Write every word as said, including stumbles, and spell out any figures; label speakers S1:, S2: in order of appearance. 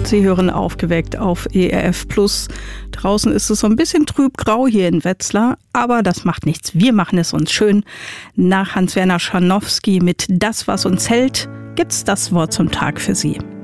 S1: Sie hören Aufgeweckt auf E R F Plus. Draußen ist es so ein bisschen trübgrau hier in Wetzlar, aber das macht nichts. Wir machen es uns schön. Nach Hans-Werner Scharnowski mit Das, was uns hält, gibt's das Wort zum Tag für Sie.